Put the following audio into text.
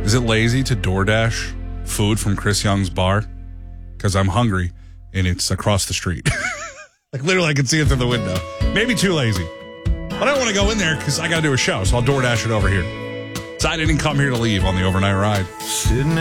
Is it lazy to DoorDash food from Chris Young's bar? Because I'm hungry and it's across the street. Like literally I can see it through the window. Maybe too lazy. But I don't want to go in there because I got to do a show, so I'll DoorDash it over here. So I didn't come here to leave on the overnight ride. Sitting